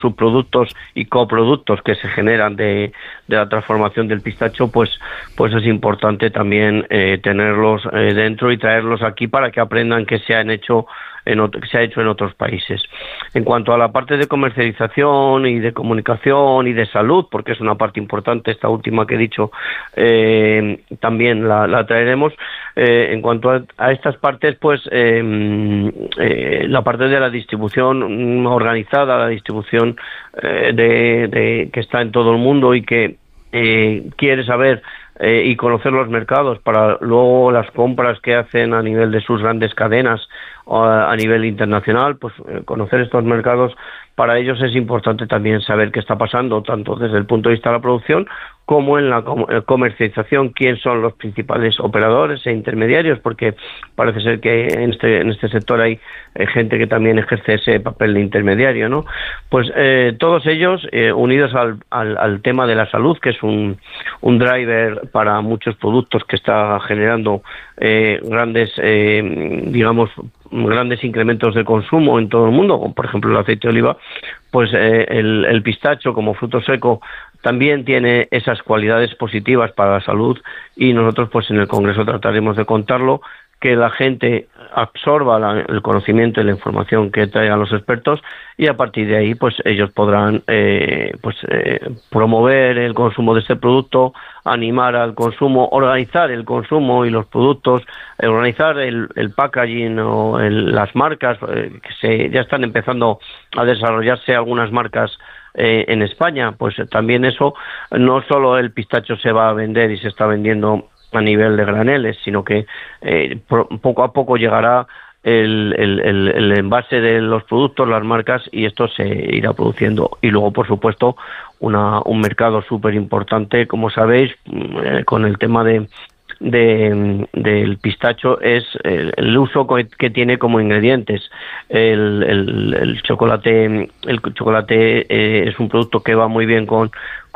subproductos y coproductos que se generan de la transformación del pistacho, pues es importante también tenerlos dentro y traerlos aquí para que aprendan que se ha hecho en otros países. En cuanto a la parte de comercialización y de comunicación y de salud, porque es una parte importante, esta última que he dicho, también la traeremos. En cuanto a estas partes, pues la parte de la distribución organizada, la distribución que está en todo el mundo y que quiere saber y conocer los mercados para luego las compras que hacen a nivel de sus grandes cadenas o a nivel internacional, pues conocer estos mercados, para ellos es importante también saber qué está pasando, tanto desde el punto de vista de la producción como en la comercialización, quién son los principales operadores e intermediarios, porque parece ser que en este sector hay gente que también ejerce ese papel de intermediario, ¿no? Pues todos ellos unidos al tema de la salud, que es un driver para muchos productos que está generando grandes incrementos de consumo en todo el mundo, como por ejemplo el aceite de oliva, pues el pistacho como fruto seco también tiene esas cualidades positivas para la salud, y nosotros pues en el Congreso trataremos de contarlo, que la gente absorba el conocimiento y la información que traigan los expertos, y a partir de ahí pues ellos podrán promover el consumo de este producto, animar al consumo, organizar el consumo y los productos, organizar el packaging o las marcas, que ya están empezando a desarrollarse algunas marcas en España. Pues también eso, no solo el pistacho se va a vender y se está vendiendo a nivel de graneles, sino que poco a poco llegará el envase de los productos, las marcas, y esto se irá produciendo. Y luego, por supuesto, un mercado súper importante, como sabéis, con el tema del pistacho, es el uso que tiene como ingredientes. El chocolate es un producto que va muy bien con